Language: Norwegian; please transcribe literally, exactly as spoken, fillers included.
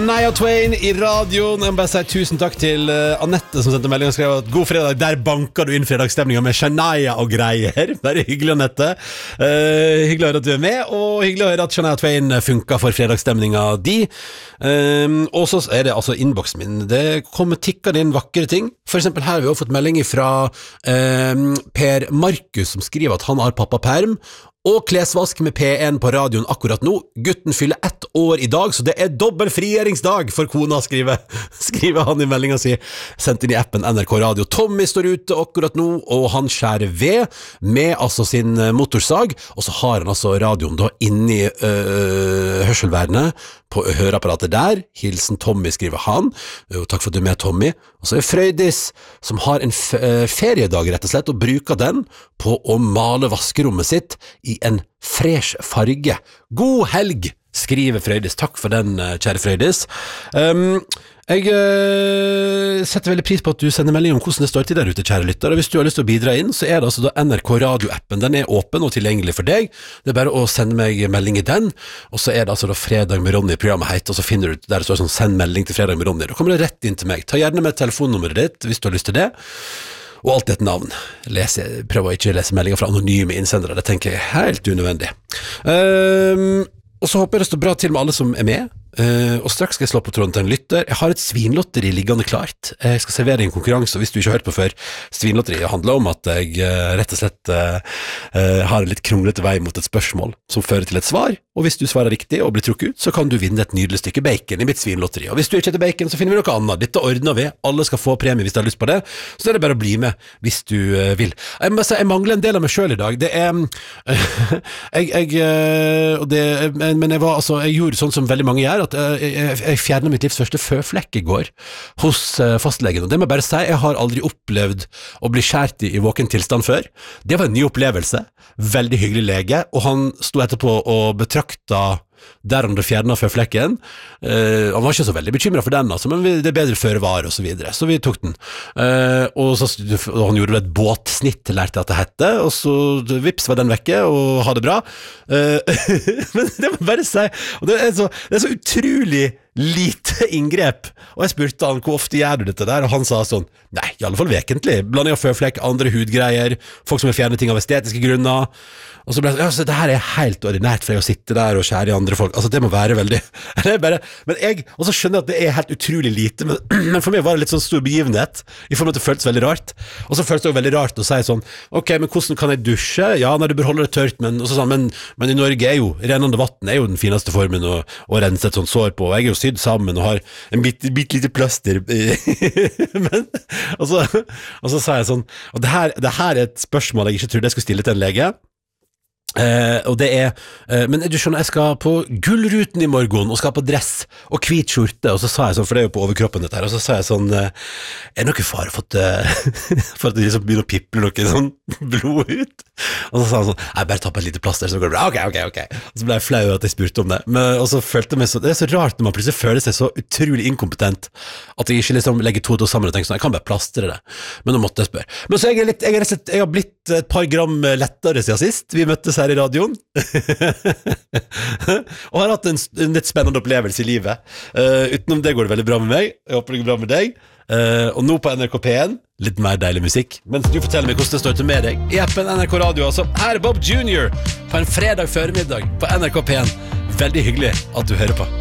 Shania Twain i radioen. Jeg må bare si tusen takk til uh, Annette som sendte melding og skrev at god fredag, der banker du inn fredagsstemninga med Shania og greier. Bare hyggelig, Annette. uh, Hyggelig å høre at du er med, og hyggelig å høre at Shania Twain funker for fredagsstemninga di. um, Og så er det altså innboksen min. Det kommer tikkende inn vakre ting. For eksempel her har vi også fått melding fra um, Per Markus, som skriver at han har pappaperm og klesvask med P en på radioen akkurat nå. Gutten fyller ett år i dag, så det er dobbel frigjøringsdag for kona, skriver, skriver han i meldinga si, sendt inn i appen N R K Radio. Tommy står ute akkurat nå, og han skjærer ved med altså sin motorsag, og så har han altså radioen da inni øh, hørselvernet på høreapparatet der. Hilsen Tommy, skriver han. Jo, takk for at du er med, Tommy. Og så er Frøydis, som har en f feriedag rett og slett, og bruker den på å male vaskerommet sitt i en fresh farge. God helg, skriver Frøydis. Takk for den, kjære Frøydis. Um, jeg uh, setter veldig pris på at du sender melding om hvordan det står til der ute, kjære lytter. Og hvis du har lyst til å bidra inn, så er det altså da N R K Radio-appen. Den er åpen og tilgjengelig for deg. Det er bare å sende meg melding i den, og så er det altså da Fredag med Ronny, programmet heit, og så finner du der det står sånn send melding til Fredag med Ronny. Da kommer det rett inn til meg. Ta gjerne med telefonnummeret ditt hvis du har lyst til det. Og alt et navn. Lese, prøv å ikke lese meldinger fra anonyme innsendere. Det tenker jeg er helt unødvendig. Um, og så håper jeg det står bra til med alle som er med. Uh, og straks skal jeg slå på tråden til en lytter. Jeg har et svinlotteri liggende klart. Jeg skal servere en konkurranse, og hvis du ikke har hørt på før, svinlotteriet handler om at jeg uh, rett og slett uh, uh, har en litt kronglete vei mot et spørsmål som fører til et svar, og hvis du svarer riktig og blir trukket ut, så kan du vinne et nydelig stykke bacon i mitt svinlotteri. Og hvis du ikke heter bacon, så finner vi noe annet. Dette ordner vi. Alle skal få premie hvis de har lyst på det, så er det bare å bli med hvis du uh, vil. Jeg må si, jeg mangler en del av meg selv i dag. Det er uh, jeg, jeg, uh, og det, men jeg var altså, jeg gjorde sånn som veldig mange gjør, at jeg, jeg, jeg fjernet mitt livs første føflekk i går hos uh, fastlegen, og det må jeg bare si, jeg har aldri opplevd å bli skjært i, i våken tilstand før. Det var en ny opplevelse, veldig hyggelig lege, og han sto etterpå og betrakta der han hadde fjernet føflekken. Uh, han var ikke så veldig bekymret for den, altså, men vi, det er bedre føre var og så videre, så vi tok den. Uh, og, så, og han gjorde et båtsnitt, lærte at det hette, og så vips var den vekke, og ha det bra. Uh, men det må jeg bare si, og det er så, det er så utrolig lite inngrep, og jeg spurte han hvor ofte gjør du dette der, og han sa sånn, nei, i alle fall vekentlig, blanding av føflekk, andre hudgreier, folk som vil fjerne ting av estetiske grunner, og så ble jeg sånn, ja, så det her er helt ordinært for deg å sitte der og skjære i andre folk, altså det må være veldig, det er bare, men jeg, og så skjønner jeg at det er helt utrolig lite, men, men for meg var det litt sånn stor begivenhet, i form av at det føltes veldig rart, og så føltes det jo veldig rart å si sånn, ok, men hvordan kan jeg dusje? Ja, når du bør holde det tørt, men, og så sånn, men, men i Norge er jo, rennende vatten er jo den fineste formen å, å rense et sånt sår på, og jeg er jo sydd sammen og har en bit, bit lite plaster, men, og så, og så sa jeg sånn, og det her, det her er et spørsmål jeg ikke trodde jeg skulle stille til en lege. Uh, og det er uh, men du skjønner, jeg skal på Gullruten i morgen og skal på dress og hvit skjorte, og så sa jeg sånn, for det er jo på overkroppen dette her, og så sa jeg sånn uh, er det noe fare for at uh, for at det liksom begynner å piple noe sånn blod ut, og så sa han sånn, jeg bare tar på et lite plaster så går det bra, ok, ok, ok, og så ble jeg flau at jeg spurte om det, men, og så følte jeg meg så, det er så rart når man plutselig føler seg så utrolig inkompetent at jeg ikke liksom legger to og to sammen og tenker sånn, jeg kan bare plastre det, men nå måtte jeg spørre, men så jeg er litt, jeg, er litt, jeg har blitt et par gram lettere siden sist vi møttes her i radioen og har hatt en, en litt spennende opplevelse i livet. uh, utenom det går det veldig bra med meg, jeg håper det går bra med deg, uh, og nå på N R K P en litt mer deilig musikk, mens du forteller meg hvordan det står til med deg i appen N R K Radio. Altså, her er Bob junior på en fredag føremiddag på N R K P en. Veldig hyggelig at du hører på.